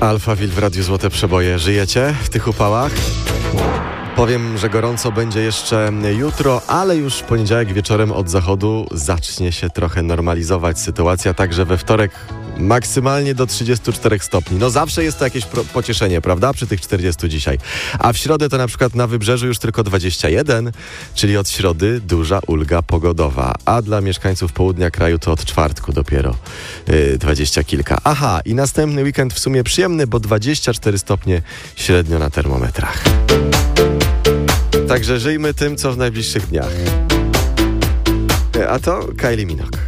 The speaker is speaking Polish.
Alphaville w Radiu Złote Przeboje. Żyjecie w tych upałach? Powiem, że gorąco będzie jeszcze jutro, ale już w poniedziałek wieczorem od zachodu zacznie się trochę normalizować sytuacja, także we wtorek maksymalnie do 34 stopni. No zawsze jest to jakieś pocieszenie, prawda? Przy tych 40 dzisiaj. A w środę to na przykład na Wybrzeżu już tylko 21, czyli od środy duża ulga pogodowa. A dla mieszkańców południa kraju to od czwartku dopiero 20 kilka. Aha, i następny weekend w sumie przyjemny, bo 24 stopnie średnio na termometrach. Także żyjmy tym, co w najbliższych dniach. A to Kylie Minogue.